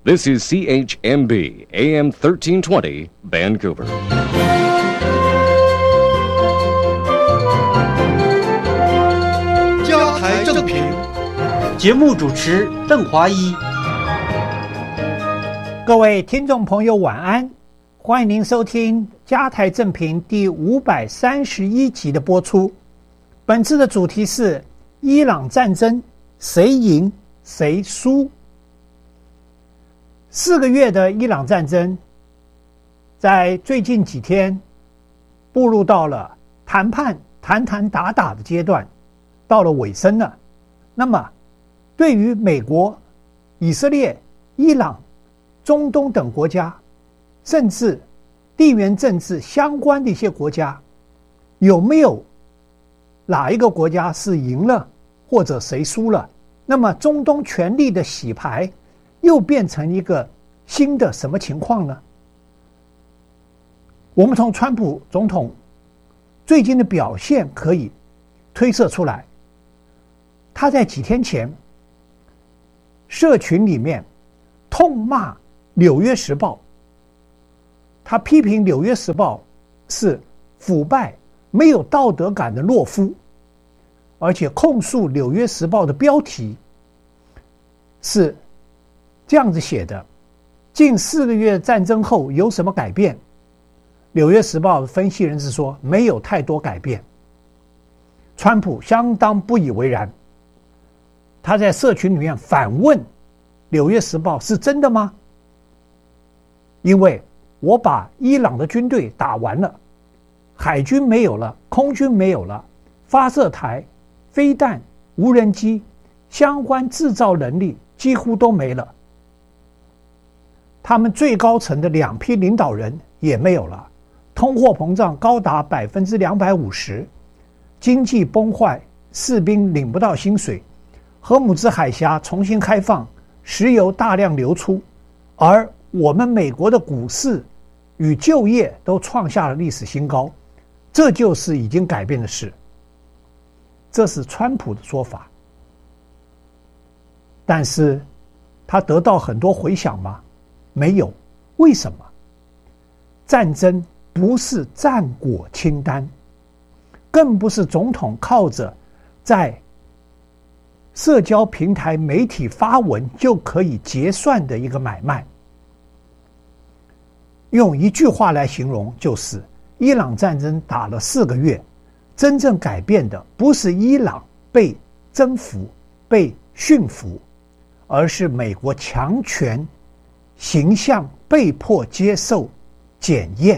This is CHMB AM 1320 Vancouver. 家台正平， 节目主持邓华一。 各位听众朋友晚安，欢迎您收听家台正平第531集的播出。本次的主题是伊朗战争，谁赢谁输。4个月的伊朗战争在最近几天步入到了谈判谈打的阶段，到了尾声了。那么对于美国、以色列、伊朗、中东等国家，甚至地缘政治相关的一些国家，有没有哪一个国家是赢了，或者谁输了？那么中东权力的洗牌又变成一个新的什么情况呢？我们从川普总统最近的表现可以推测出来，他在几天前社群里面痛骂《纽约时报》，他批评《纽约时报》是腐败、没有道德感的懦夫，而且控诉《纽约时报》的标题是这样子写的：近4个月战争后有什么改变？《纽约时报》的分析人士说没有太多改变。川普相当不以为然，他在社群里面反问《纽约时报》是真的吗？因为我把伊朗的军队打完了，海军没有了，空军没有了，发射台、飞弹、无人机相关制造能力几乎都没了，他们最高层的2批领导人也没有了，通货膨胀高达250%，经济崩坏，士兵领不到薪水，荷姆兹海峡重新开放，石油大量流出，而我们美国的股市与就业都创下了历史新高，这就是已经改变的事。这是川普的说法，但是他得到很多回响吗？没有。为什么？战争不是战果清单，更不是总统靠着在社交平台媒体发文就可以结算的一个买卖。用一句话来形容，就是伊朗战争打了4个月，真正改变的不是伊朗被征服、被驯服，而是美国强权形象被迫接受检验。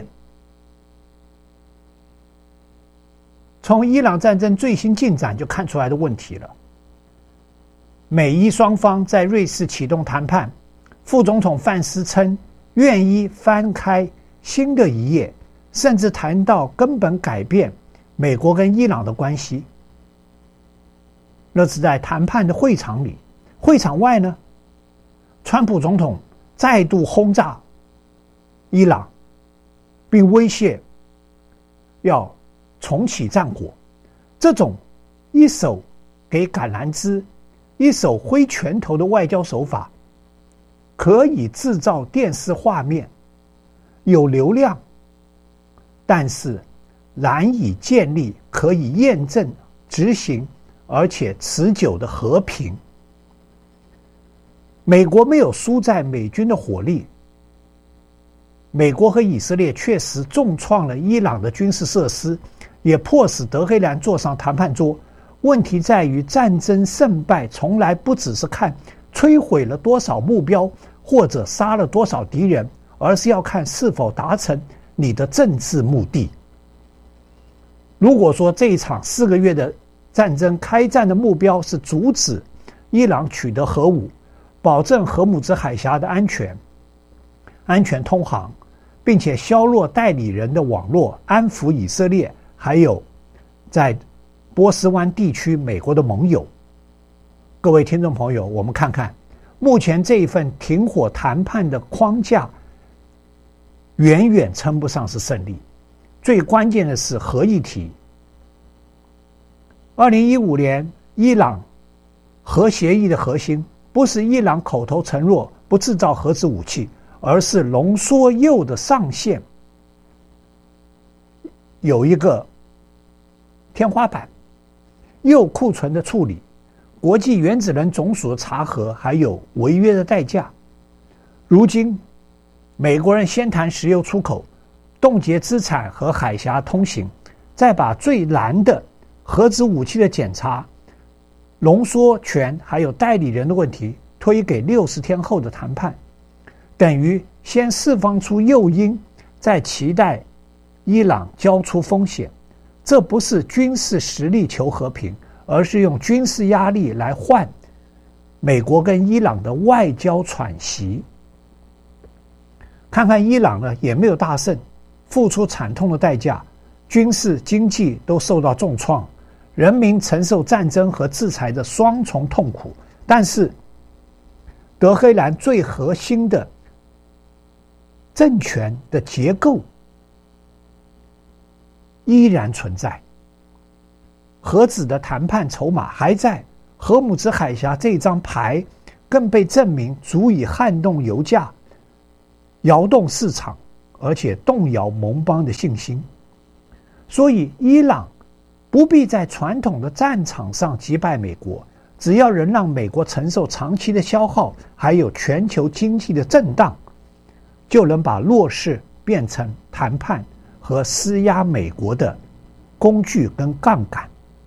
从伊朗战争最新进展就看出来的问题了。美伊双方在瑞士启动谈判，副总统范斯称愿意翻开新的一页，甚至谈到根本改变美国跟伊朗的关系。那是在谈判的会场里，会场外呢，川普总统再度轰炸伊朗，并威胁要重启战火。这种一手给橄榄枝，一手挥拳头的外交手法，可以制造电视画面，有流量，但是难以建立可以验证、执行而且持久的和平。美国没有输在美军的火力，美国和以色列确实重创了伊朗的军事设施，也迫使德黑兰坐上谈判桌。问题在于，战争胜败从来不只是看摧毁了多少目标或者杀了多少敌人，而是要看是否达成你的政治目的。如果说这一场4个月的战争开战的目标是阻止伊朗取得核武，保证荷姆兹海峡的安全通航，并且削弱代理人的网络，安抚以色列还有在波斯湾地区美国的盟友。各位听众朋友，我们看看目前这一份停火谈判的框架远远称不上是胜利。最关键的是核议题。2015年伊朗核协议的核心不是伊朗口头承诺不制造核子武器，而是浓缩铀的上限有一个天花板，铀库存的处理，国际原子能总署的查核，还有违约的代价。如今美国人先谈石油出口，冻结资产和海峡通行，再把最难的核子武器的检查、浓缩权还有代理人的问题推给60天后的谈判，等于先释放出诱因，再期待伊朗交出风险。这不是军事实力求和平，而是用军事压力来换美国跟伊朗的外交喘息。看看伊朗呢，也没有大胜，付出惨痛的代价，军事经济都受到重创，人民承受战争和制裁的双重痛苦。但是德黑兰最核心的政权的结构依然存在，核子的谈判筹码还在，荷姆兹海峡这张牌更被证明足以撼动油价，摇动市场，而且动摇盟邦的信心。所以伊朗不必在传统的战场上击败美国，只要能让美国承受长期的消耗，还有全球经济的震荡，就能把弱势变成谈判和施压美国的工具跟杠杆。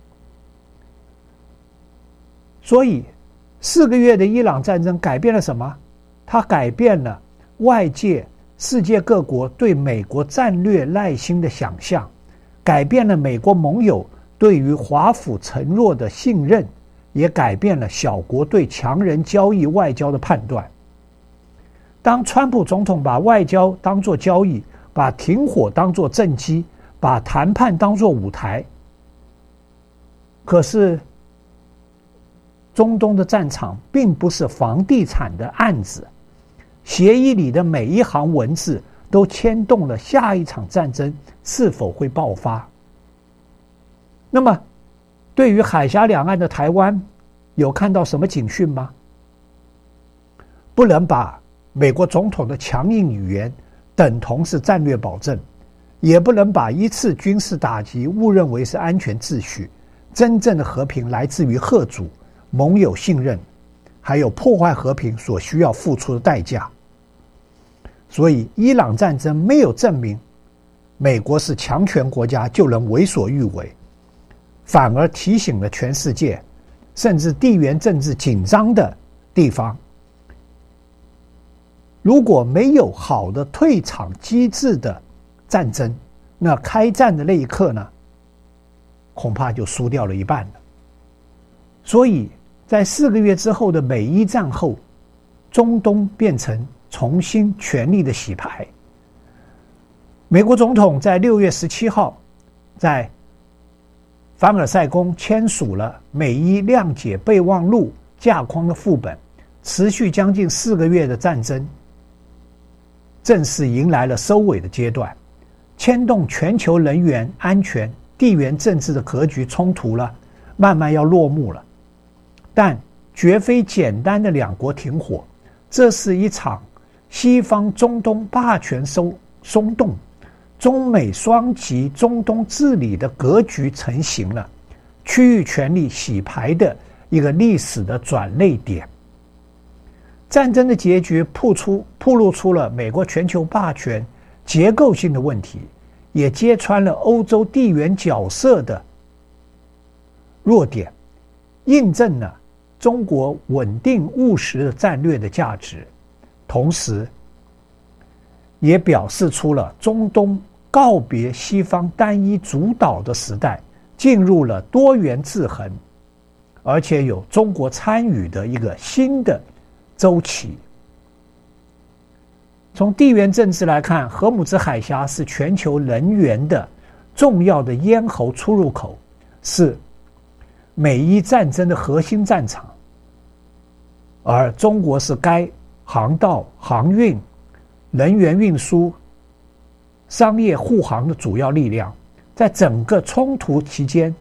所以4个月的伊朗战争改变了什么？它改变了外界世界各国对美国战略耐心的想象，改变了美国盟友对于华府承诺的信任，也改变了小国对强人交易外交的判断。当川普总统把外交当作交易，把停火当作政绩，把谈判当作舞台，可是中东的战场并不是房地产的案子，协议里的每一行文字都牵动了下一场战争是否会爆发。那么对于海峡两岸的台湾，有看到什么警讯吗？不能把美国总统的强硬语言等同是战略保证，也不能把一次军事打击误认为是安全秩序。真正的和平来自于嚇阻、盟友信任，还有破坏和平所需要付出的代价。所以伊朗战争没有证明美国是强权国家就能为所欲为，反而提醒了全世界，甚至地缘政治紧张的地方，如果没有好的退场机制的战争，那开战的那一刻呢，恐怕就输掉了一半了。所以在4个月之后的美伊战后，中东变成重新权力的洗牌。美国总统在6月17号在凡尔赛宫签署了美伊谅解备忘录架框的副本，持续将近4个月的战争正式迎来了收尾的阶段，牵动全球能源安全、地缘政治的格局冲突了，慢慢要落幕了。但绝非简单的两国停火，这是一场西方中东霸权松动，中美双极中东治理的格局成型了，区域权力洗牌的一个历史的转捩点。战争的结局暴露出了美国全球霸权结构性的问题，也揭穿了欧洲地缘角色的弱点，印证了中国稳定务实的战略的价值，同时也表示出了中东告别西方单一主导的时代，进入了多元制衡，而且有中国参与的一个新的周期。从地缘政治来看，荷姆兹海峡是全球能源的重要的咽喉出入口，是美伊战争的核心战场，而中国是该航道、航运、能源运输、商业护航的主要力量。在整个冲突期间，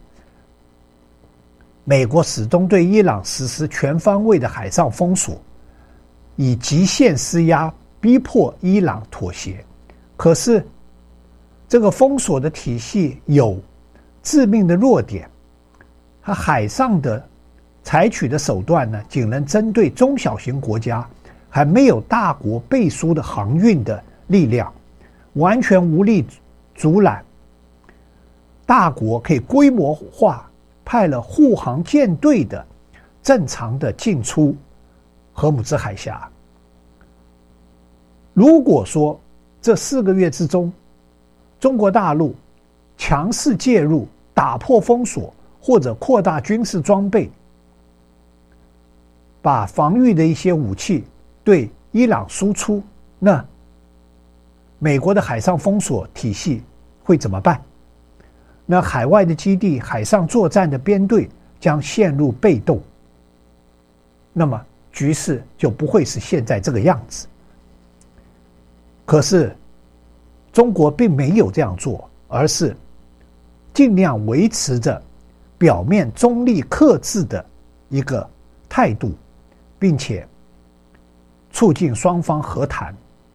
美国始终对伊朗实施全方位的海上封锁， 以极限施压逼迫伊朗妥协。可是这个封锁的体系有致命的弱点，它海上的采取的手段呢，仅能针对中小型国家，还没有大国背书的航运的力量，完全无力阻拦大国可以规模化派了护航舰队的正常的进出荷姆兹海峡。如果说这4个月之中，中国大陆强势介入，打破封锁，或者扩大军事装备，把防御的一些武器对伊朗输出，那美国的海上封锁体系会怎么办？那海外的基地、海上作战的编队将陷入被动，那么局势就不会是现在这个样子。可是中国并没有这样做，而是尽量维持着表面中立克制的一个态度，并且促进双方和谈。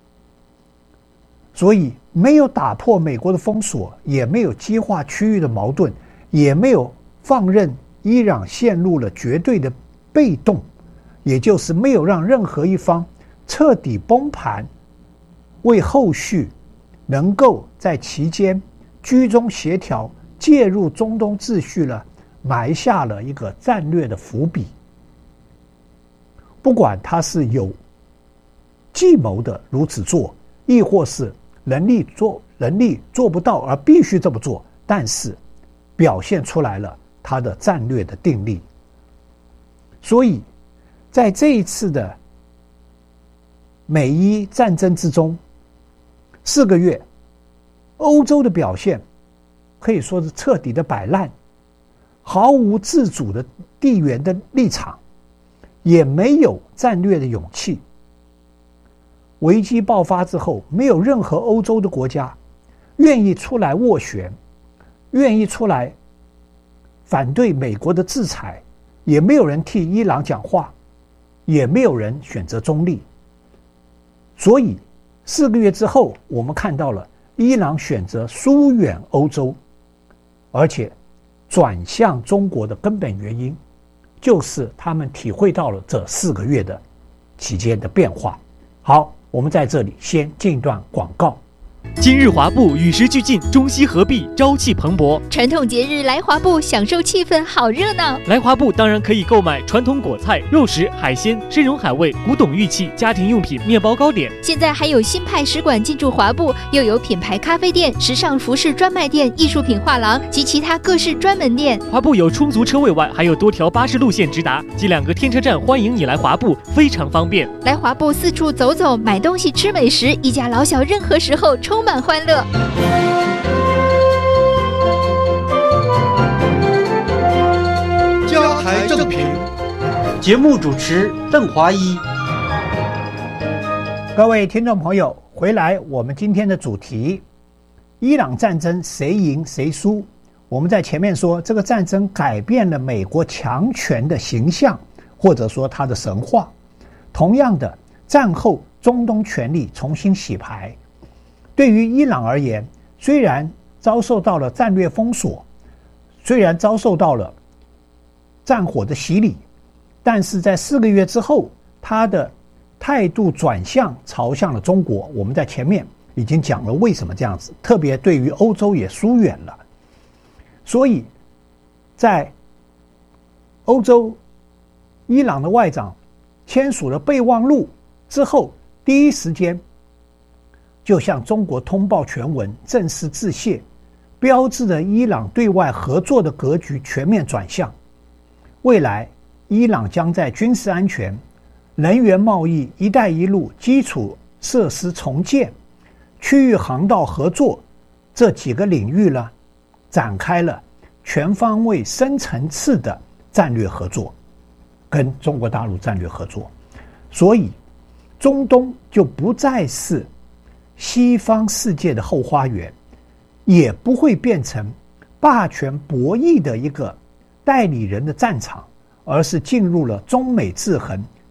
所以没有打破美国的封锁，也没有激化区域的矛盾，也没有放任伊朗陷入了绝对的被动，也就是没有让任何一方彻底崩盘，为后续能够在期间居中协调介入中东秩序了埋下了一个战略的伏笔。不管他是有计谋的如此做，亦或是能力做不到而必须这么做，但是表现出来了他的战略的定力。所以在这一次的美伊战争之中，4个月欧洲的表现可以说是彻底的摆烂，毫无自主的地缘的立场，也没有战略的勇气。危机爆发之后，没有任何欧洲的国家愿意出来斡旋，愿意出来反对美国的制裁，也没有人替伊朗讲话，也没有人选择中立。所以4个月之后，我们看到了伊朗选择疏远欧洲，而且转向中国的根本原因，就是他们体会到了这4个月的期间的变化。好，我们在这里先进一段广告。 今日华埠与时俱进，中西合璧，朝气蓬勃。 传统节日来华埠，享受气氛，好热闹。 来华埠当然可以购买传统果菜、肉食、海鲜、参茸海味、古董玉器、家庭用品、面包糕点。 现在还有新派使馆进驻华埠，又有品牌咖啡店、时尚服饰专卖店、艺术品画廊及其他各式专门店。 华埠有充足车位外，还有多条巴士路线直达及2个天车站，欢迎你来华埠，非常方便。 来华埠四处走走，买东西吃美食，一家老小任何时候充满欢乐。 加台正评，节目主持邓华一。 各位听众朋友，回来我们今天的主题：伊朗战争谁赢谁输？我们在前面说，这个战争改变了美国强权的形象，或者说它的神话。同样的，战后中东权力重新洗牌。对于伊朗而言，虽然遭受到了战略封锁，虽然遭受到了战火的洗礼，但是在4个月之后，他的态度转向朝向了中国。我们在前面已经讲了为什么这样子，特别对于欧洲也疏远了。所以在欧洲，伊朗的外长签署了备忘录之后，第一时间就向中国通报全文，正式致谢，标志着伊朗对外合作的格局全面转向。未来伊朗将在军事安全、能源贸易、一带一路、基础设施重建、区域航道合作这几个领域呢，展开了全方位深层次的战略合作，跟中国大陆战略合作。所以中东就不再是西方世界的后花园，也不会变成霸权博弈的一个代理人的战场，而是进入了中美制衡、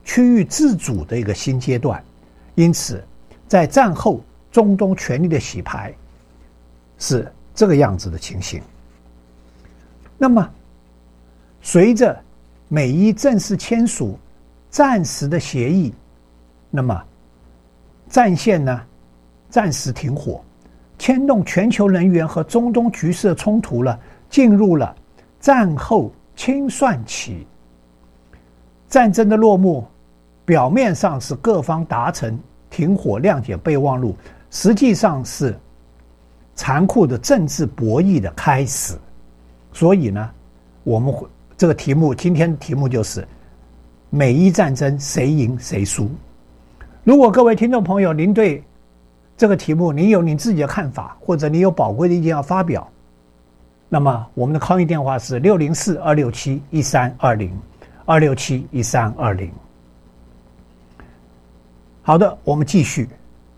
区域自主的一个新阶段。因此，在战后中东权力的洗牌是这个样子的情形。那么，随着美伊正式签署暂时的协议，那么战线呢暂时停火，牵动全球能源和中东局势的冲突了，进入了战后清算期。战争的落幕，表面上是各方达成停火谅解备忘录，实际上是残酷的政治博弈的开始。所以呢，我们这个题目，今天的题目就是美伊战争谁赢谁输。如果各位听众朋友您对这个题目您有你自己的看法，或者你有宝贵的意见要发表，那么我们的 call in 电话是604-267-1320 267-1320。好的，我们继续。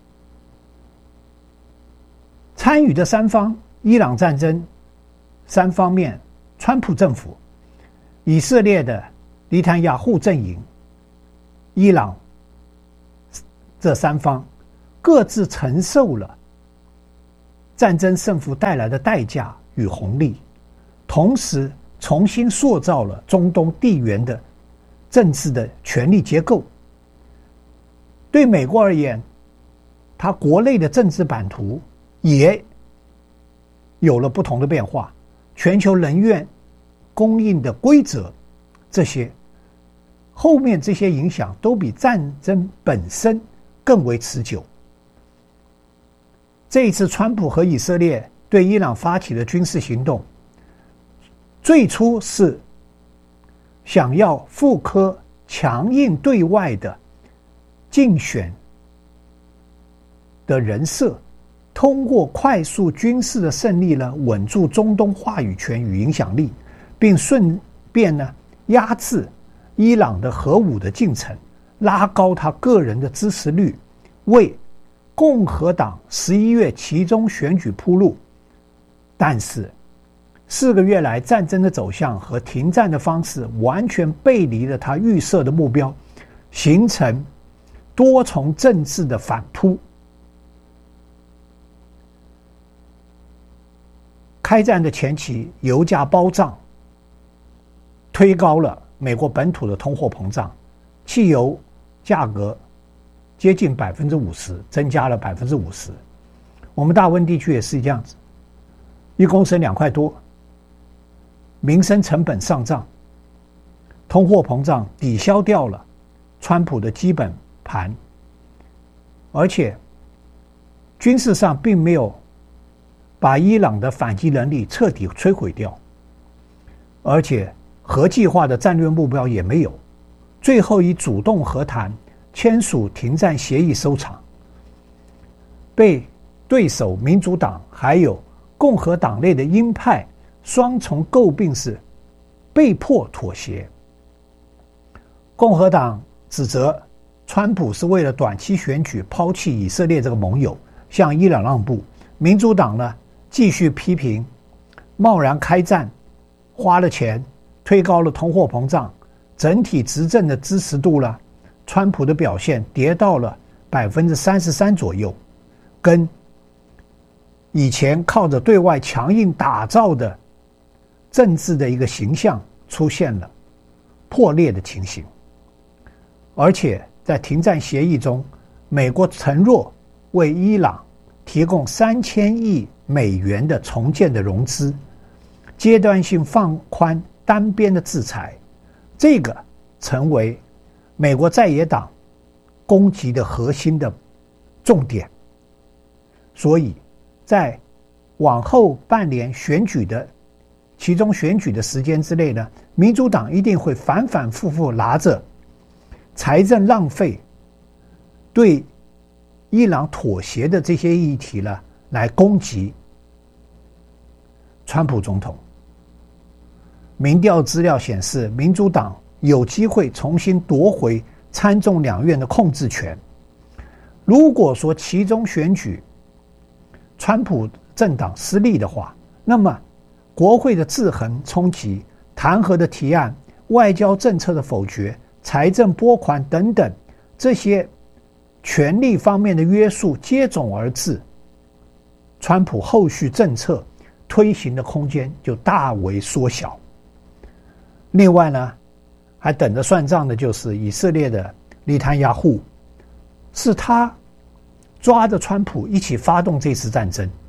参与的三方，伊朗战争三方面，川普政府、以色列的尼坦雅胡阵营、伊朗这三方各自承受了战争胜负带来的代价与红利，同时重新塑造了中东地缘的政治的权力结构。对美国而言，它国内的政治版图也有了不同的变化，全球能源供应的规则，这些后面这些影响都比战争本身更为持久。这一次川普和以色列对伊朗发起的军事行动，最初是想要复刻强硬对外的竞选的人设，通过快速军事的胜利呢，稳住中东话语权与影响力，并顺便呢压制伊朗的核武的进程，拉高他个人的支持率，为共和党11月期中选举铺路。但是4个月来，战争的走向和停战的方式完全背离了他预设的目标，形成多重政治的反扑。开战的前期，油价暴涨，推高了美国本土的通货膨胀，汽油价格接近 50%， 增加了 50%。 我们大温地区也是这样子，1公升2块多，民生成本上涨，通货膨胀抵消掉了川普的基本盘，而且军事上并没有把伊朗的反击能力彻底摧毁掉，而且核计划的战略目标也没有，最后以主动和谈签署停战协议收场，被对手民主党还有共和党内的鹰派双重诟病是被迫妥协。共和党指责川普是为了短期选举抛弃以色列这个盟友，向伊朗让步。民主党呢继续批评贸然开战，花了钱，推高了通货膨胀，整体执政的支持度呢，川普的表现跌到了 33% 左右，跟以前靠着对外强硬打造的政治的一个形象出现了破裂的情形。而且在停战协议中，美国承诺为伊朗提供3000亿美元的重建的融资，阶段性放宽单边的制裁，这个成为美国在野党攻击的核心的重点。所以在往后半年选举的其中选举的时间之内呢，民主党一定会反反复复拿着财政浪费对伊朗妥协的这些议题呢来攻击川普总统。民调资料显示，民主党有机会重新夺回参众两院的控制权。如果说其中选举川普政党失利的话，那么国会的制衡冲击、弹劾的提案、外交政策的否决、 财政拨款等等这些权力方面的约束接踵而至，川普后续政策推行的空间就大为缩小。另外呢，还等着算账的就是以色列的内塔尼亚胡，是他抓着川普一起发动这次战争。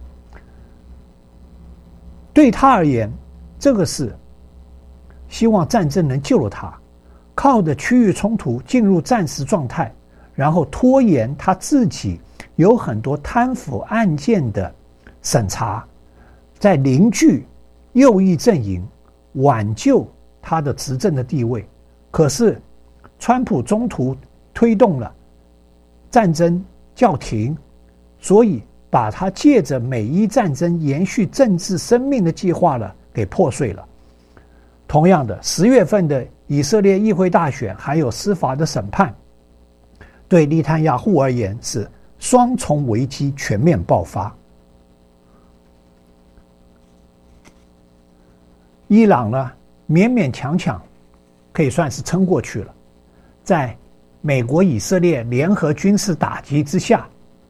对他而言，这个是希望战争能救了他，靠着区域冲突进入战时状态，然后拖延他自己有很多贪腐案件的审查，在凝聚右翼阵营，挽救他的执政的地位。可是川普中途推动了战争叫停，所以把他借着美伊战争延续政治生命的计划了给破碎了。同样的，10月份的以色列议会大选还有司法的审判，对内塔尼亚胡而言是双重危机全面爆发。伊朗呢，勉勉强强可以算是撑过去了，在美国以色列联合军事打击之下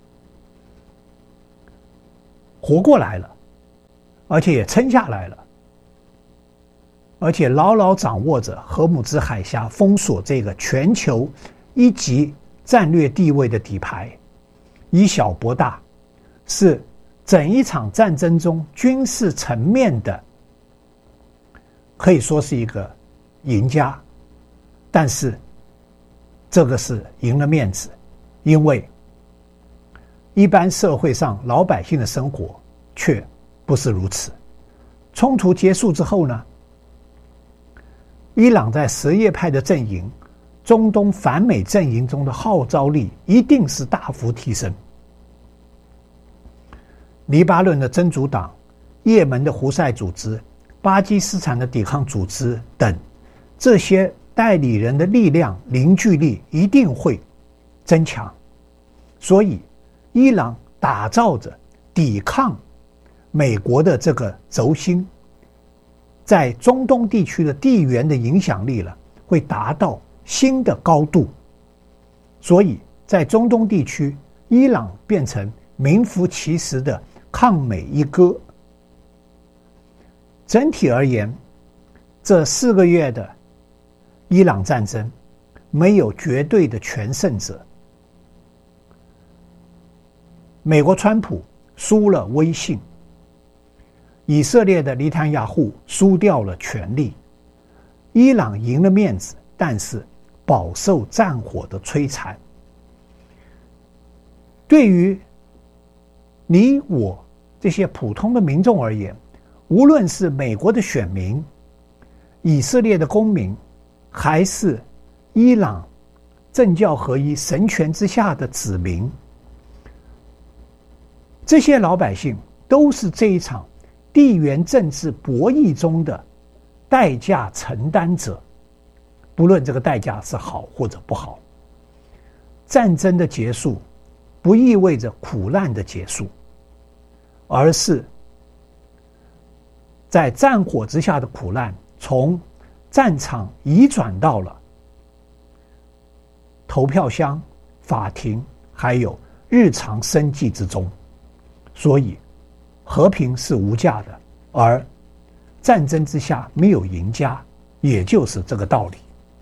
活过来了，而且也撑下来了，而且牢牢掌握着荷姆兹海峡封锁这个全球一级战略地位的底牌，以小博大，是整一场战争中军事层面的可以说是一个赢家。但是这个是赢了面子，因为一般社会上老百姓的生活却不是如此。冲突结束之后呢，伊朗在什叶派的阵营、中东反美阵营中的号召力一定是大幅提升。黎巴嫩的真主党、也门的胡塞组织、巴基斯坦的抵抗组织等这些代理人的力量凝聚力一定会增强，所以伊朗打造着抵抗美国的这个轴心，在中东地区的地缘的影响力了会达到新的高度，所以在中东地区，伊朗变成名副其实的抗美一哥。整体而言，这4个月的伊朗战争没有绝对的全胜者。美国川普输了威信，以色列的内塔尼亚胡输掉了权力，伊朗赢了面子，但是饱受战火的摧残。对于你我这些普通的民众而言，无论是美国的选民、以色列的公民，还是伊朗政教合一神权之下的子民，这些老百姓都是这一场地缘政治博弈中的代价承担者，不论这个代价是好或者不好。战争的结束不意味着苦难的结束，而是在战火之下的苦难从战场移转到了投票箱、法庭还有日常生计之中。所以和平是无价的，而战争之下没有赢家，也就是这个道理。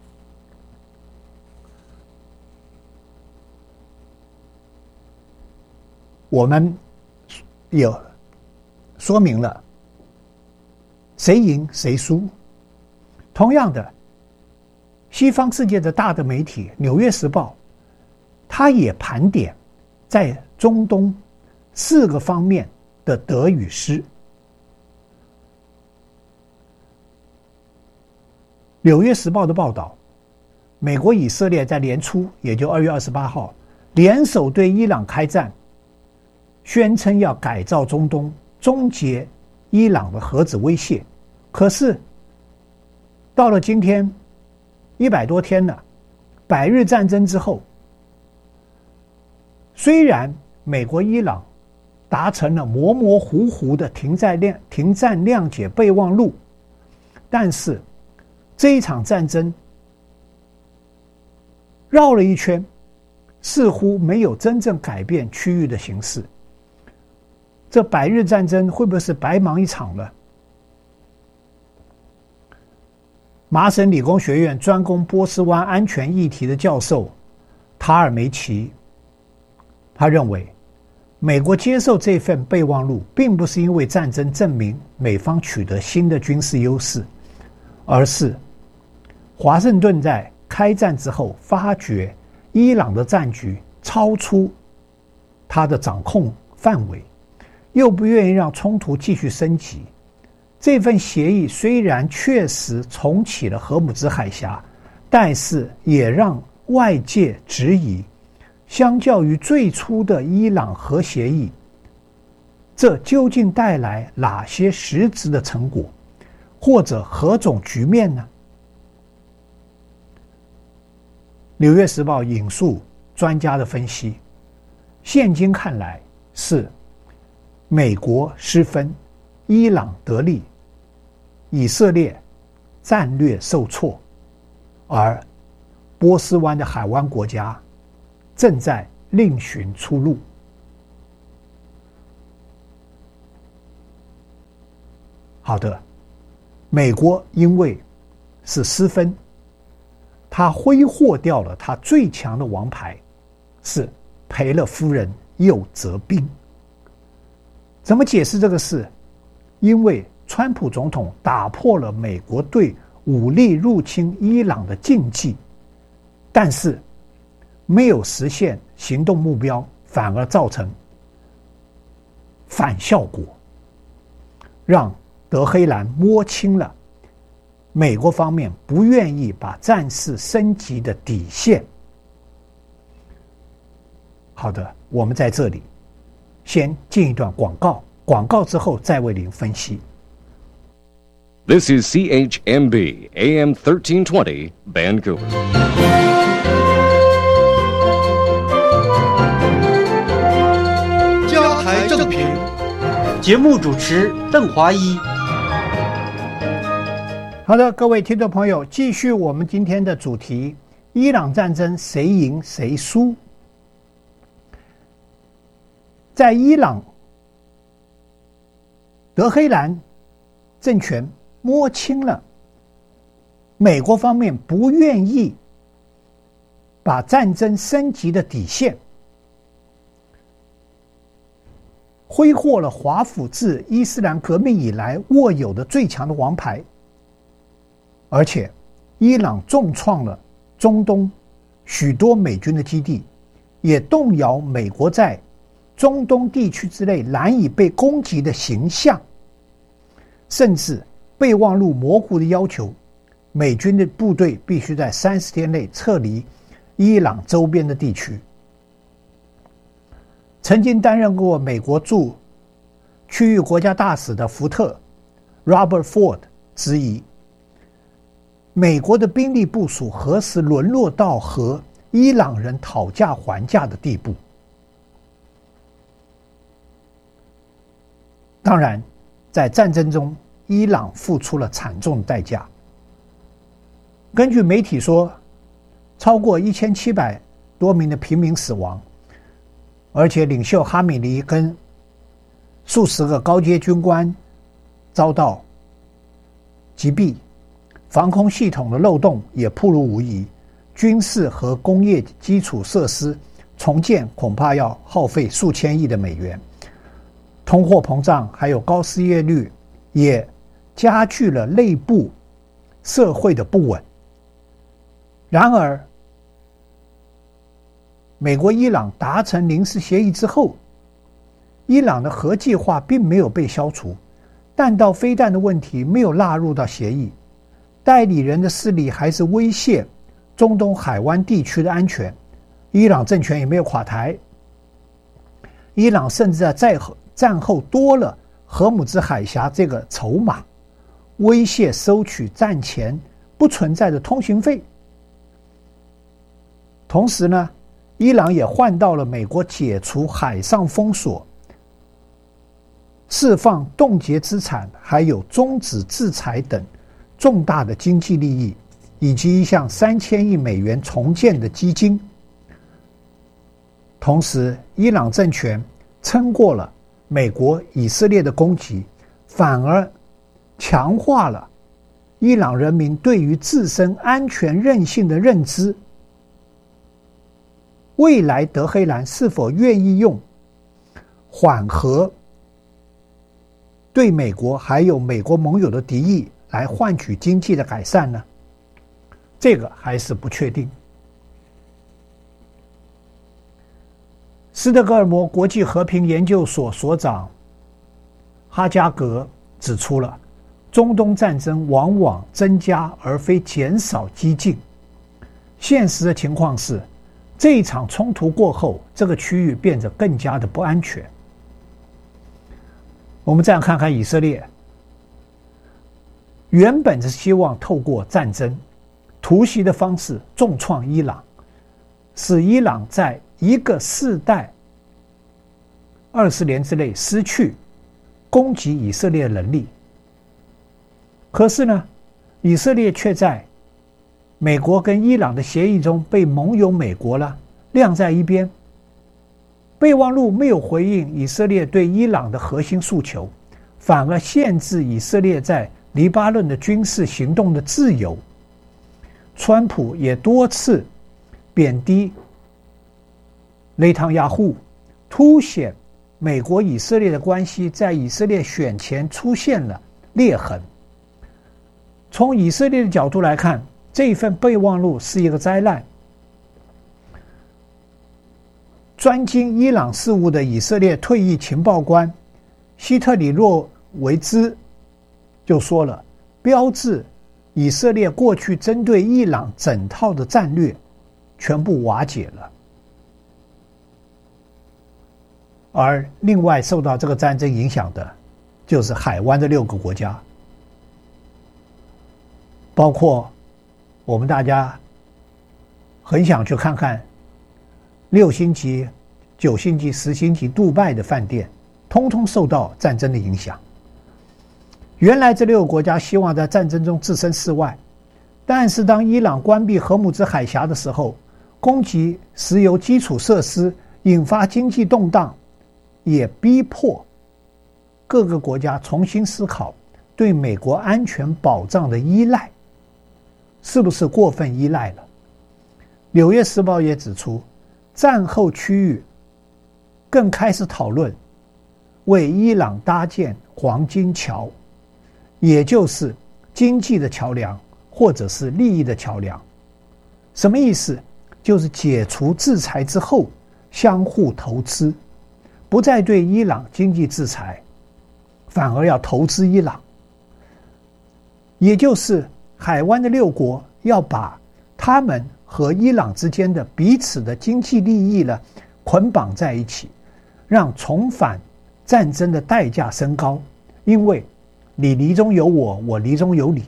我们也说明了谁赢谁输。同样的，西方世界的大的媒体《纽约时报》它也盘点在中东4个方面的得与失。《纽约时报》的报道，美国、以色列在年初，也就2月28号，联手对伊朗开战，宣称要改造中东，终结伊朗的核子威胁。可是到了今天100多天了，百日战争之后，虽然美国、伊朗达成了模模糊糊的停战谅解备忘录，但是这一场战争绕了一圈，似乎没有真正改变区域的形势。这百日战争会不会是白忙一场呢？麻省理工学院专攻波斯湾安全议题的教授塔尔梅奇，他认为美国接受这份备忘录并不是因为战争证明美方取得新的军事优势，而是华盛顿在开战之后发觉伊朗的战局超出他的掌控范围，又不愿意让冲突继续升级。这份协议虽然确实重启了荷姆兹海峡，但是也让外界质疑，相较于最初的伊朗核协议，这究竟带来哪些实质的成果，或者何种局面呢？纽约时报引述专家的分析，现今看来是美国失分，伊朗得利，以色列战略受挫，而波斯湾的海湾国家正在另寻出路。好的，美国因为是失分，他挥霍掉了他最强的王牌，是赔了夫人又折兵。怎么解释这个事？因为川普总统打破了美国对武力入侵伊朗的禁忌，但是没有实现行动目标，反而造成反效果，让德黑兰摸清了美国方面不愿意把战事升级的底线。好的，我们在这里先进一段广告，广告之后再为您分析。 This is CHMB AM 1320 Vancouver. 加台正评，节目主持邓华一。 好的，各位听众朋友，继续我们今天的主题：伊朗战争谁赢谁输？在伊朗，德黑兰政权摸清了美国方面不愿意把战争升级的底线，挥霍了华府自伊斯兰革命以来握有的最强的王牌，而且伊朗重创了中东许多美军的基地，也动摇美国在中东地区之内难以被攻击的形象，甚至备忘录模糊的要求美军的部队必须在30天内撤离伊朗周边的地区。曾经担任过美国驻区域国家大使的福特 Robert Ford 质疑，美国的兵力部署何时沦落到和伊朗人讨价还价的地步？当然，在战争中，伊朗付出了惨重的代价。根据媒体说，超过1700多名的平民死亡，而且领袖哈米尼跟数十个高阶军官遭到击毙，防空系统的漏洞也暴露无遗，军事和工业基础设施重建恐怕要耗费数千亿的美元。通货膨胀还有高失业率也加剧了内部社会的不稳。然而，美国伊朗达成临时协议之后，伊朗的核计划并没有被消除，弹道飞弹的问题没有纳入到协议，代理人的势力还是威胁中东海湾地区的安全，伊朗政权也没有垮台。伊朗甚至在战后多了荷姆兹海峡这个筹码，威胁收取战前不存在的通行费。同时呢，伊朗也换到了美国解除海上封锁、释放冻结资产还有终止制裁等重大的经济利益。 以及一项3000亿美元重建的基金。同时，伊朗政权撑过了美国、以色列的攻击，反而强化了伊朗人民对于自身安全韧性的认知。未来德黑兰是否愿意用缓和对美国还有美国盟友的敌意来换取经济的改善呢？这个还是不确定。斯德哥尔摩国际和平研究所所长哈加格指出了，中东战争往往增加而非减少激进。现实的情况是，这一场冲突过后，这个区域变得更加的不安全。我们再来看看以色列，原本是希望透过战争、突袭的方式重创伊朗，使伊朗在一个世代20年之内失去攻击以色列的能力。可是呢，以色列却在美国跟伊朗的协议中被盟友美国晾在一边。备忘录没有回应以色列对伊朗的核心诉求，反而限制以色列在黎巴嫩的军事行动的自由。川普也多次贬低内塔尼亚胡，凸显美国以色列的关系在以色列选前出现了裂痕。从以色列的角度来看，这份备忘录是一个灾难。专精伊朗事务的以色列退役情报官希特里洛维兹就说了，标志以色列过去针对伊朗整套的战略全部瓦解了。而另外受到这个战争影响的就是海湾的6个国家，包括我们大家很想去看看6星级、9星级、10星级杜拜的饭店，通通受到战争的影响。原来这6个国家希望在战争中置身事外，但是当伊朗关闭荷姆兹海峡的时候，攻击石油基础设施，引发经济动荡，也逼迫各个国家重新思考对美国安全保障的依赖是不是过分依赖了。纽约时报也指出，战后区域更开始讨论为伊朗搭建黄金桥，也就是经济的桥梁或者是利益的桥梁。什么意思？就是解除制裁之后相互投资，不再对伊朗经济制裁，反而要投资伊朗。也就是海湾的6国要把他们和伊朗之间的彼此的经济利益捆绑在一起，让重返战争的代价升高，因为你泥中有我，我泥中有你。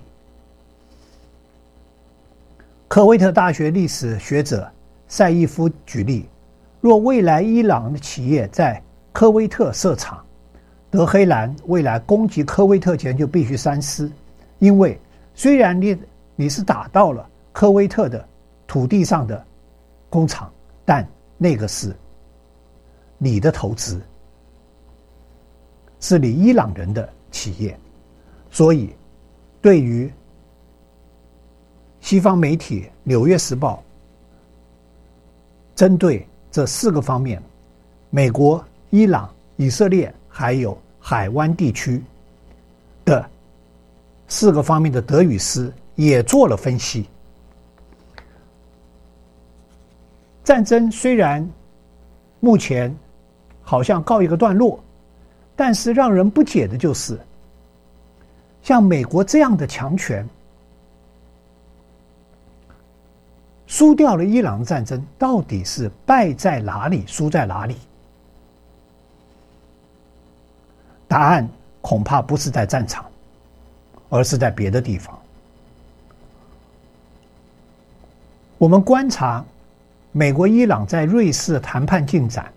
科威特大学历史学者赛义夫举例，若未来伊朗的企业在科威特设厂，德黑兰未来攻击科威特前就必须三思，因为虽然你是打到了科威特的土地上的工厂，但那个是你的投资，是你伊朗人的企业。所以对于西方媒体《纽约时报》针对这4个方面，美国、伊朗、以色列还有海湾地区的4个方面的得与失也做了分析。战争虽然目前好像告一个段落，但是让人不解的就是，像美国这样的强权输掉了伊朗的战争，到底是败在哪里，输在哪里？答案恐怕不是在战场，而是在别的地方。我们观察美国伊朗在瑞士的谈判进展，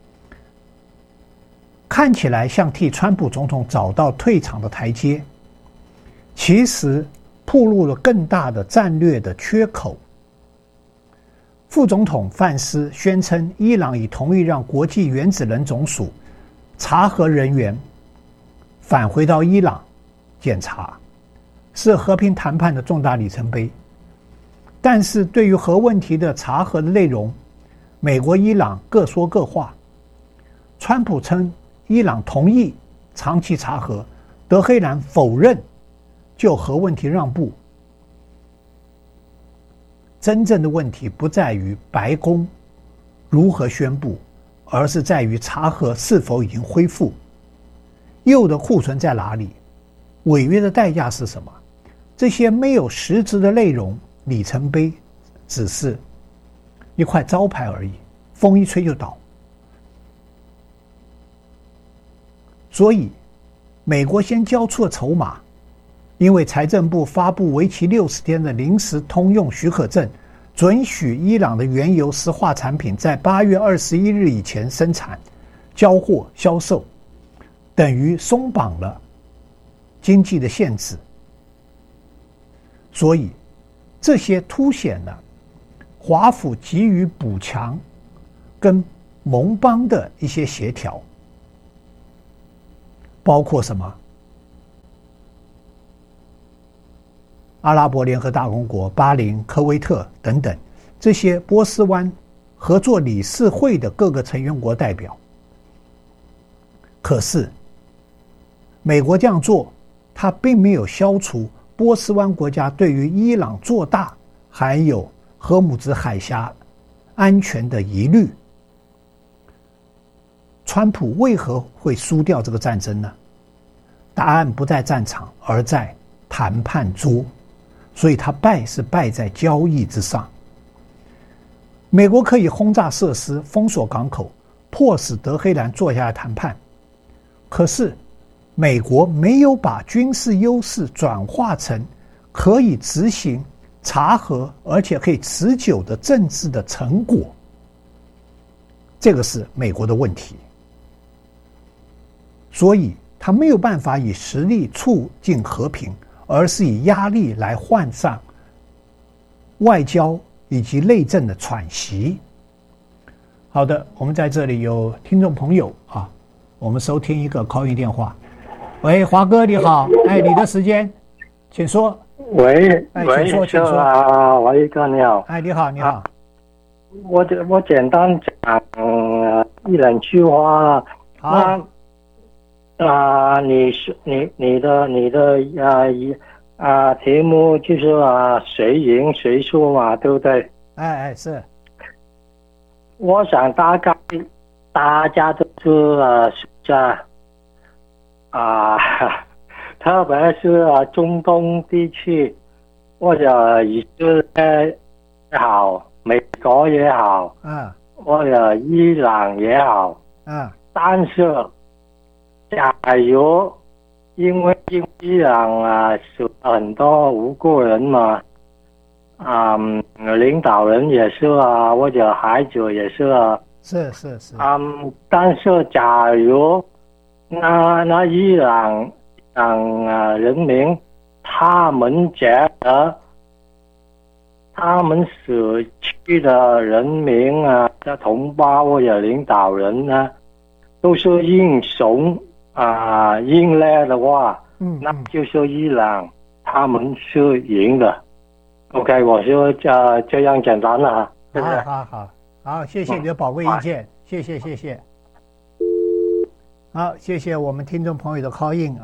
看起来像替川普总统找到退场的台阶，其实暴露了更大的战略的缺口。副总统范斯宣称，伊朗已同意让国际原子能总署查核人员返回到伊朗检查，是和平谈判的重大里程碑。但是对于核问题的查核的内容，美国、伊朗各说各话。川普称伊朗同意长期查核，德黑兰否认就核问题让步。真正的问题不在于白宫如何宣布，而是在于查核是否已经恢复，铀的库存在哪里，违约的代价是什么。这些没有实质的内容，里程碑只是一块招牌而已，风一吹就倒。所以美国先交出了筹码，因为财政部发布为期60天的临时通用许可证，准许伊朗的原油石化产品在8月21日以前生产、交货、销售，等于松绑了经济的限制。所以这些凸显了华府急于补强跟盟邦的一些协调，包括什么？阿拉伯联合大公国、巴林、科威特等等这些波斯湾合作理事会的各个成员国代表。可是美国这样做，它并没有消除波斯湾国家对于伊朗做大还有荷姆兹海峡安全的疑虑。川普为何会输掉这个战争呢？答案不在战场，而在谈判桌。所以他败是败在交易之上。美国可以轰炸设施、封锁港口，迫使德黑兰坐下来谈判。可是美国没有把军事优势转化成可以执行查核而且可以持久的政治的成果，这个是美国的问题。所以他没有办法以实力促进和平，而是以压力来换上外交以及内政的喘息。好的，我们在这里有听众朋友啊，我们收听一个 call in 电话。喂，华哥你好，你的时间，请说。 喂， 请说，请说。 华一哥你好。 你好，你好。 我简单讲一两句话。 好。 你的题目就是谁赢谁输嘛，对不对？ 是。 我想大概大家都是在特别是中东地区，或者以色列也好，美国也好，或者伊朗也好，但是假如因为伊朗死很多无辜人嘛，领导人也是或者孩子也是是。 但是假如那伊朗人民他们觉得他们死去的人民的同胞或者领导人呢都是英雄英烈的话，那就是伊朗他们是赢的。OK， 我就这样简单了。 好，谢谢你的宝贵意见，谢谢。好，谢谢我们听众朋友的 call in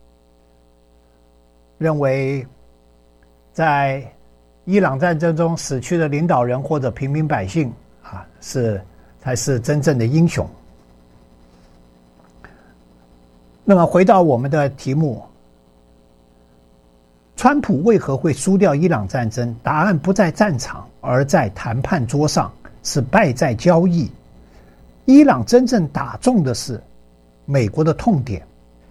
认为在伊朗战争中死去的领导人或者平民百姓才是真正的英雄。那么回到我们的题目，川普为何会输掉伊朗战争？答案不在战场，而在谈判桌上，是败在交易。伊朗真正打中的是美国的痛点，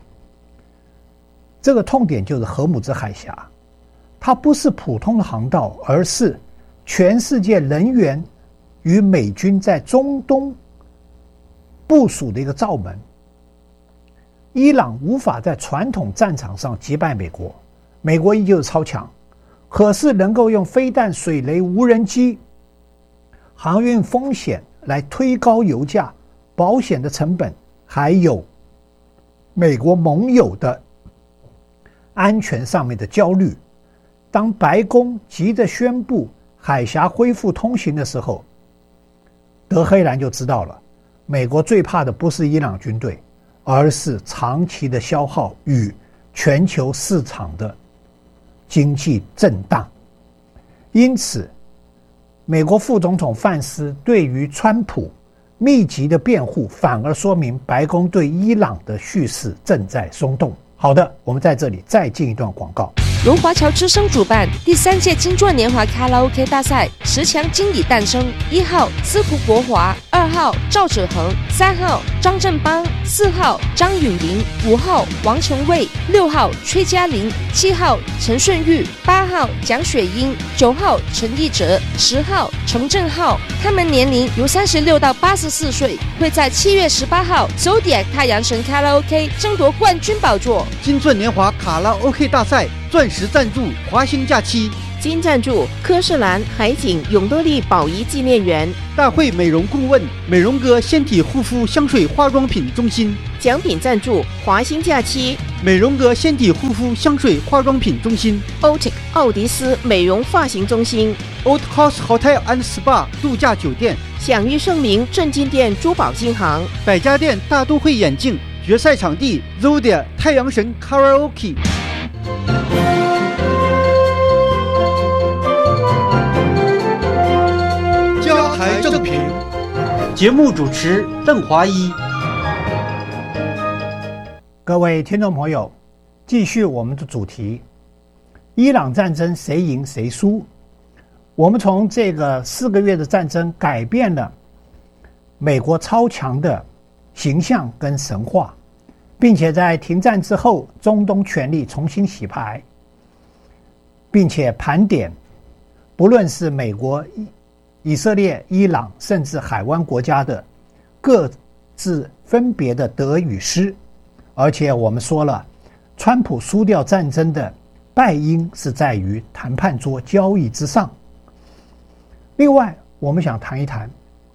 这个痛点就是荷姆兹海峡，它不是普通的航道，而是全世界能源与美军在中东部署的一个罩门。伊朗无法在传统战场上击败美国，美国依旧是超强， 可是能够用飞弹、水雷、无人机、航运风险来推高油价、保险的成本，还有美国盟友的安全上面的焦虑。当白宫急着宣布海峡恢复通行的时候，德黑兰就知道了，美国最怕的不是伊朗军队，而是长期的消耗与全球市场的经济震荡。因此美国副总统范斯对于川普密集的辩护，反而说明白宫对伊朗的叙事正在松动。好的，我们在这里再进一段广告。 由华侨之声主办第3届金钻年华卡拉 OK 大赛10强经理诞生，1号司徒国华，2号赵子恒，3号张振邦，4号张允麟，5号王成卫，6号崔嘉玲，7号陈顺玉，8号蒋雪英，9号陈义哲，10号程正浩。他们年龄由36到84岁，会在7月18号 Zodiac 太阳神卡拉 OK 争夺冠军宝座。 金钻年华卡拉 OK 大赛钻石赞助华兴假期， 金赞助科士兰海景永乐利宝仪纪念园， 大会美容顾问美容阁纤体护肤香水化妆品中心， 奖品赞助华兴假期美容阁纤体护肤香水化妆品中心， Otic 奥迪斯美容发型中心， Old House Hotel and Spa 度假酒店， 享誉盛名正金店珠宝金行， 百家店大都会眼镜，决赛场地 Zodiac 太阳神 Karaoke。 加台正评， 节目主持邓华一。 各位听众朋友，继续我们的主题：伊朗战争谁赢谁输？我们从这个4个月的战争改变了美国超强的形象跟神话，并且在停战之后，中东权力重新洗牌，并且盘点不论是美国、以色列、伊朗，甚至海湾国家的各自分别的得与失。而且我们说了，川普输掉战争的败因是在于谈判桌交易之上。另外，我们想谈一谈，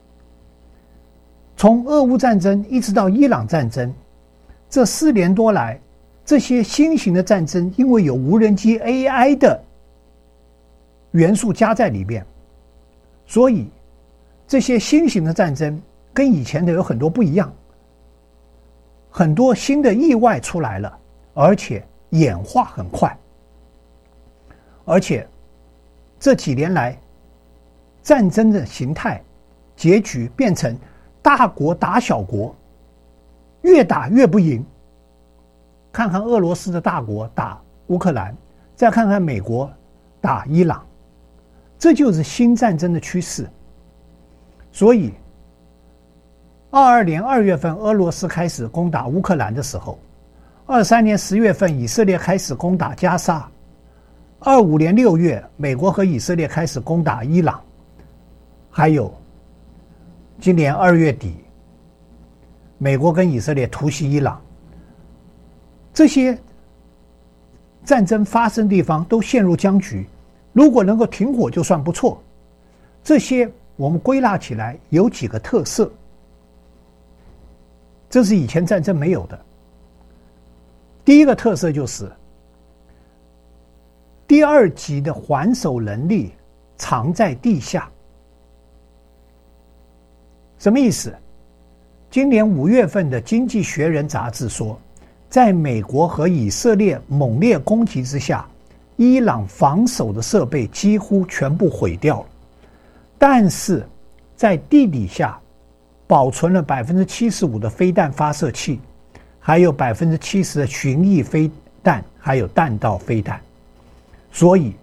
从俄乌战争一直到伊朗战争，这4年多来，这些新型的战争因为有无人机 AI 的元素加在里面，所以这些新型的战争跟以前的有很多不一样，很多新的意外出来了，而且演化很快。而且这几年来，战争的形态结局变成大国打小国，越打越不赢。看看俄罗斯的大国打乌克兰，再看看美国打伊朗，这就是新战争的趋势。所以22年2月份俄罗斯开始攻打乌克兰的时候，23年10月份以色列开始攻打加沙，25年6月美国和以色列开始攻打伊朗，还有今年2月底美国跟以色列突袭伊朗，这些战争发生地方都陷入僵局，如果能够停火就算不错。这些我们归纳起来有几个特色，这是以前战争没有的。第一个特色就是第2级的还手能力藏在地下。什么意思？今年5月份的《经济学人》杂志说，在美国和以色列猛烈攻击之下，伊朗防守的设备几乎全部毁掉了，但是在地底下保存了75%的飞弹发射器，还有70%的巡弋飞弹，还有弹道飞弹。所以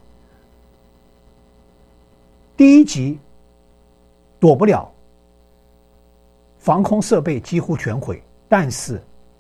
第1级躲不了，防空设备几乎全毁，但是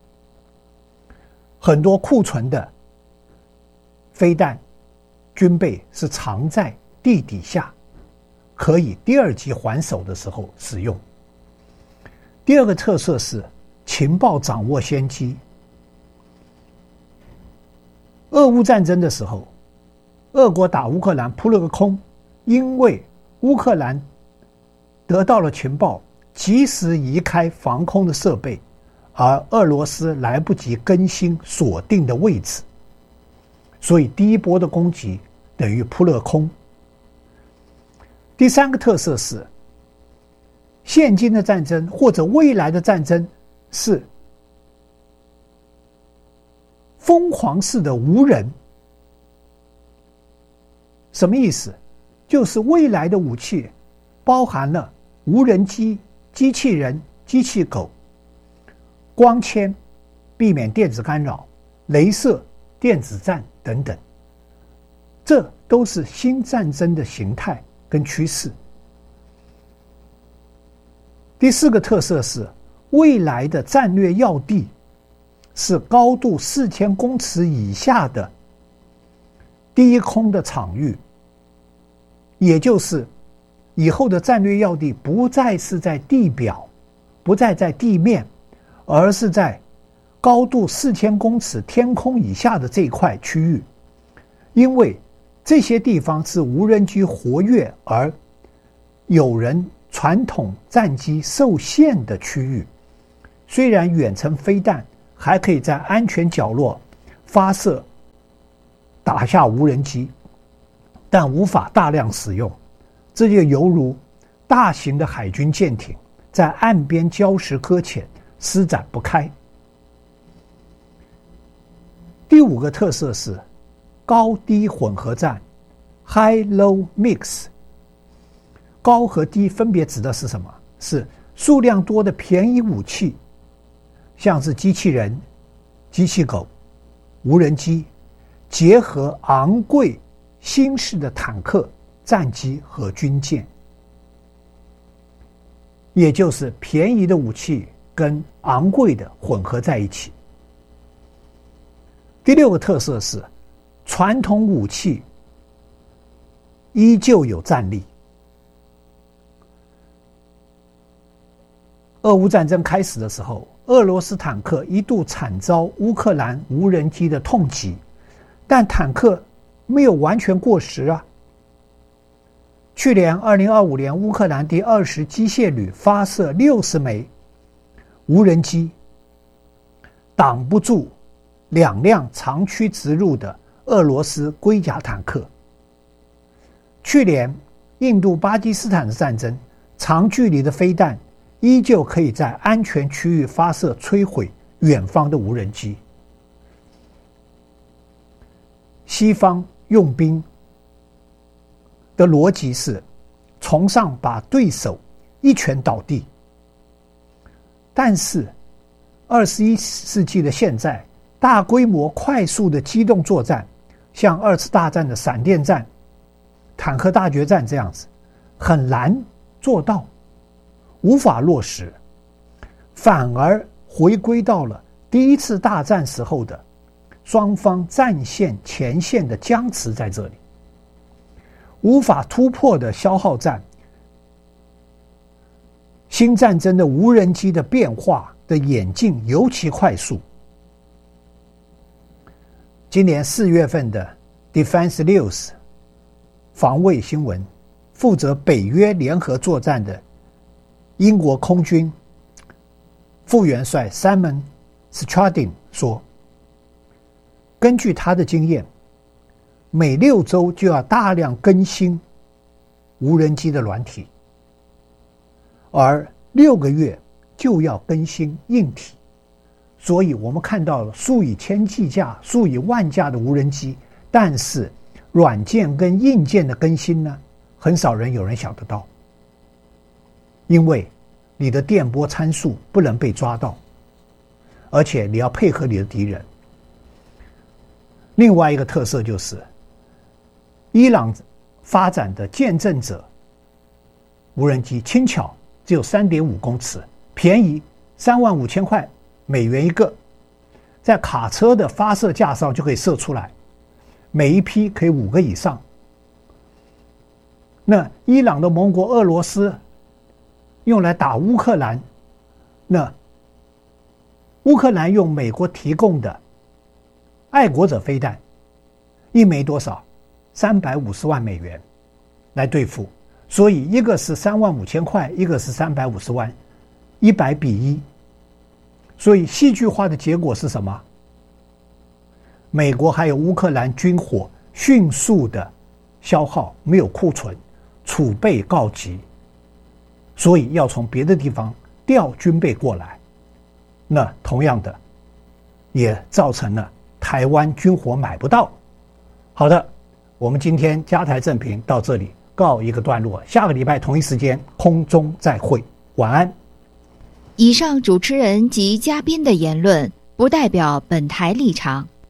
很多库存的飞弹军备是藏在地底下，可以第2级还手的时候使用。第二个特色是情报掌握先机。俄乌战争的时候， 俄国打乌克兰扑了个空，因为乌克兰得到了情报，及时移开防空的设备，而俄罗斯来不及更新锁定的位置，所以第一波的攻击等于扑了空。第三个特色是，现今的战争或者未来的战争是疯狂式的无人。什么意思？就是未来的武器包含了无人机、机器人、机器狗、光纤，避免电子干扰、雷射、电子战等等，这都是新战争的形态跟趋势。第四个特色是，未来的战略要地是高度4000公尺以下的低空的场域，也就是以后的战略要地不再是在地表，不再在地面，而是在高度4000公尺天空以下的这一块区域，因为这些地方是无人机活跃而有人传统战机受限的区域。虽然远程飞弹还可以在安全角落发射打下无人机，但无法大量使用，这就犹如大型的海军舰艇在岸边礁石搁浅，施展不开。第五个特色是高低混合战 （High-Low Mix）。高和低分别指的是什么？是数量多的便宜武器，像是机器人、机器狗、无人机，结合昂贵新式的坦克、战机和军舰，也就是便宜的武器跟昂贵的混合在一起。第六个特色是传统武器依旧有战力。俄乌战争开始的时候，俄罗斯坦克一度惨遭乌克兰无人机的痛击，但坦克没有完全过时啊。去年2025年，乌克兰第20机械旅发射60枚无人机，挡不住2辆长驱直入的俄罗斯龟甲坦克。去年印度巴基斯坦的战争，长距离的飞弹依旧可以在安全区域发射，摧毁远方的无人机。西方用兵的逻辑是崇尚把对手一拳倒地，但是21世纪的现在，大规模快速的机动作战，像2次大战的闪电战、坦克大决战这样子，很难做到，无法落实，反而回归到了第1次大战时候的双方战线前线的僵持在这里，无法突破的消耗战。新战争的无人机的变化的演进尤其快速。今年4月份的 Defense News 防卫新闻，负责北约联合作战的英国空军副元帅 Simon Stradin 说，根据他的经验，每6周就要大量更新无人机的软体，而6个月就要更新硬体。所以我们看到了数以千计架、数以万架的无人机，但是软件跟硬件的更新呢，很少有人想得到，因为你的电波参数不能被抓到，而且你要配合你的敌人。另外一个特色就是伊朗发展的见证者无人机轻巧，只有 3.5 公尺，便宜，35000块美元一个，在卡车的发射架上就可以射出来，每一批可以5个以上。那伊朗的盟国俄罗斯用来打乌克兰，那乌克兰用美国提供的爱国者飞弹，一枚多少 350万美元来对付，所以一个是35000块，一个是350万，100比1。所以戏剧化的结果是什么？美国还有乌克兰军火迅速的消耗，没有库存，储备告急，所以要从别的地方调军备过来。那同样的也造成了台湾军火买不到。好的，我们今天加台正评到这里告一个段落，下个礼拜同一时间空中再会，晚安。 以上主持人及嘉宾的言论不代表本台立场。